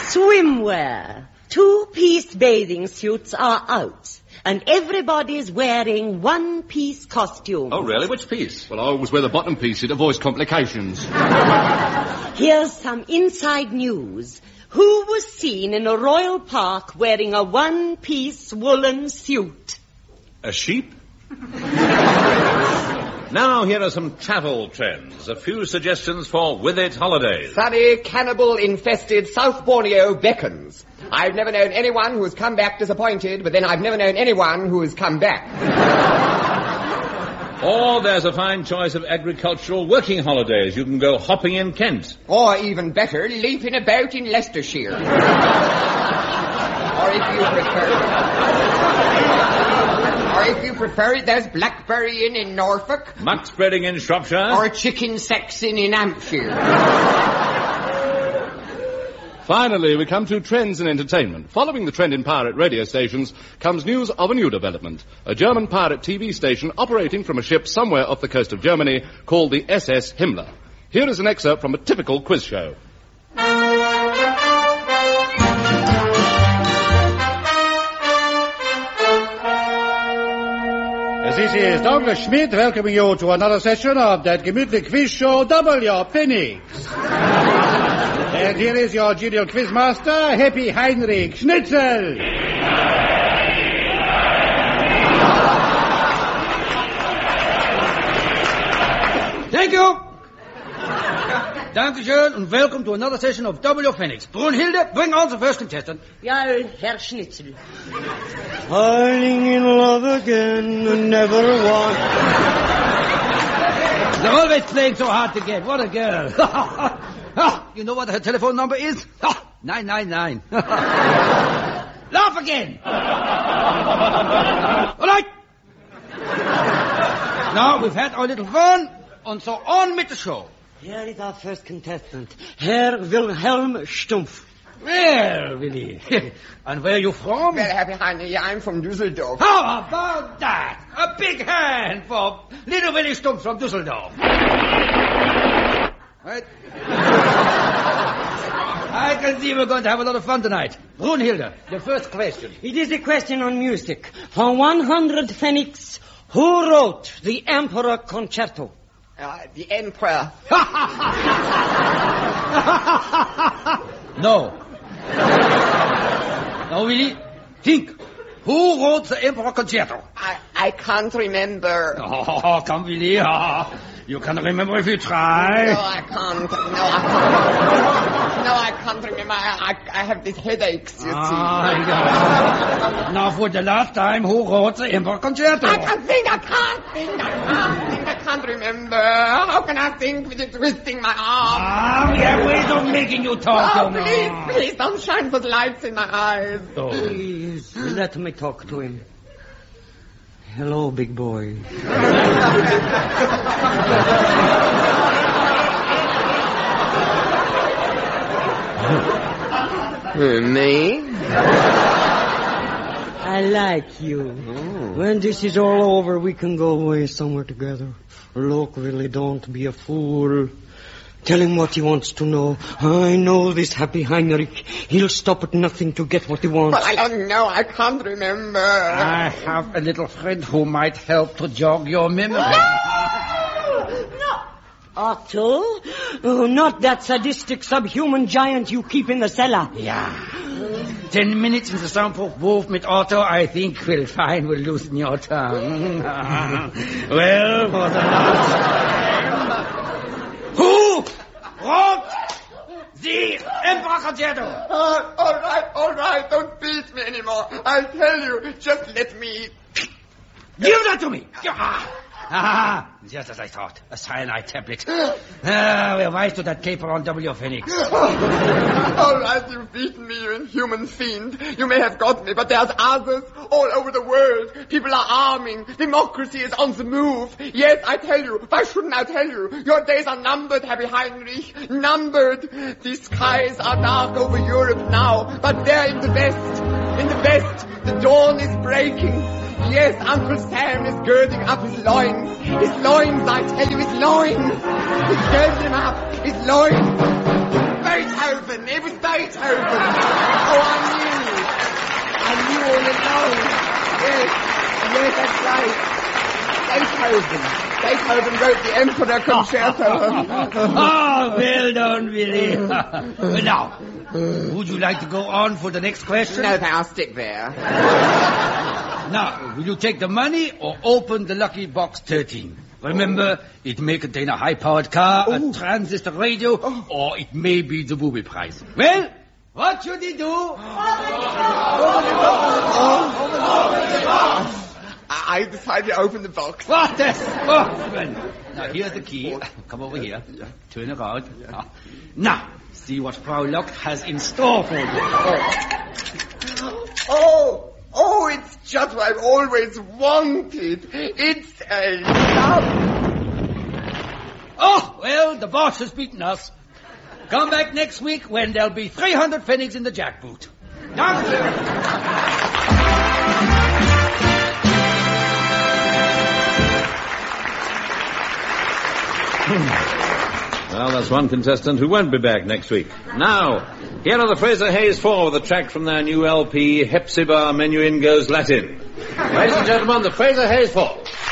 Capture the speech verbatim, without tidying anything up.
Swimwear. Two-piece bathing suits are out, and everybody's wearing one-piece costumes. Oh, really? Which piece? Well, I always wear the bottom piece to avoid complications. Here's some inside news. Who was seen in a royal park wearing a one-piece woolen suit? A sheep? Now, here are some travel trends. A few suggestions for With It holidays. Sunny, cannibal-infested South Borneo beckons. I've never known anyone who's come back disappointed, but then I've never known anyone who's come back. Or there's a fine choice of agricultural working holidays. You can go hopping in Kent. Or even better, leaping about in Leicestershire. Or if you prefer... Or if you prefer it, there's blackberrying in Norfolk. Muck spreading in Shropshire. Or chicken sexing in Hampshire. Finally, we come to trends in entertainment. Following the trend in pirate radio stations comes news of a new development. A German pirate T V station operating from a ship somewhere off the coast of Germany called the S S Himmler. Here is an excerpt from a typical quiz show. This is Douglas Schmidt welcoming you to another session of that gemütlich quiz show, W. Phoenix. And here is your genial quizmaster, Happy Heinrich Schnitzel. Thank you. Dankeschön and welcome to another session of W. Phoenix. Brunhilde, bring on the first contestant. Ja, Herr Schnitzel. Falling in love again and never want. They're always playing so hard to get. What a girl. You know what her telephone number is? nine nine nine. Laugh again. All right. Now we've had our little fun, and so on with the show. Here is our first contestant, Herr Wilhelm Stumpf. Well, Willy. And where are you from? Well, Happy Heinrich, I'm from Düsseldorf. How about that? A big hand for little Willy Stumpf from Düsseldorf. Right? I can see we're going to have a lot of fun tonight. Brunhilde, the first question. It is a question on music. For one hundred pfennigs, who wrote the Emperor Concerto? Uh, the Emperor. No. Now, Willy, think. Who wrote the Emperor Concerto? I, I can't remember. Oh, come, Willy. Oh, you can remember if you try. No, I can't. No, I can't. No, I can't remember. I, I, I have these headaches, you ah, see. Yeah. Now, for the last time, who wrote the Emperor Concerto? I can't think, I can't think, I can't think, I can't remember. How can I think with it twisting my arm? Ah, we have ways of making you talk, Oh, you know. please, please, don't shine those lights in my eyes. Oh. Please, let me talk to him. Hello, big boy. Me? I like you. Oh. When this is all over, we can go away somewhere together. Look, really, don't be a fool. Tell him what he wants to know. I know this Happy Heinrich. He'll stop at nothing to get what he wants. But I don't know. I can't remember. I have a little friend who might help to jog your memory. Otto? Oh, not that sadistic subhuman giant you keep in the cellar. Yeah. Ten minutes in the soundproof booth with Otto, I think we'll find we'll loosen your tongue. Well, for the last time. Who wrote the Emperor Concerto? Uh, all right, all right. Don't beat me anymore. I'll tell you. Just let me... Give that to me. Ah, just as I thought. A cyanide tablet. Ah, we're wise to that caper on W. Phoenix. All right, you've beaten me, you inhuman fiend. You may have got me, but there's others all over the world. People are arming. Democracy is on the move. Yes, I tell you. Why shouldn't I tell you? Your days are numbered, Happy Heinrich. Numbered. The skies are dark over Europe now, but there in the west, in the west, the dawn is breaking. Yes, Uncle Sam is girding up his loins. His loins, I tell you, his loins. He's girding him up, his loins. Beethoven, it was Beethoven. Beethoven. Oh, I knew. I knew all along. Yes, yes, that's right. Beethoven. Beethoven wrote the Emperor Concerto. Ah, well done, Willie. Now, would you like to go on for the next question? No, I'll stick there. Now, will you take the money or open the lucky box thirteen? Remember, it may contain a high-powered car, Ooh. a transistor radio, oh. or it may be the booby prize. Well, what should he do? Oh. I decided to open the box. What the Sportsman? Now, here's the key. Come over here. Turn around. Now, see what Frau Locke has in store for you. Oh, oh, it's just what I've always wanted. It's a love. Oh, well, the boss has beaten us. Come back next week when there'll be three hundred pfennigs in the jackboot. Danke. Well, that's one contestant who won't be back next week. Now, here are the Fraser Hayes Four with a track from their new L P, Hepzibah Menuhin Goes Latin. Ladies and gentlemen, the Fraser Hayes Four.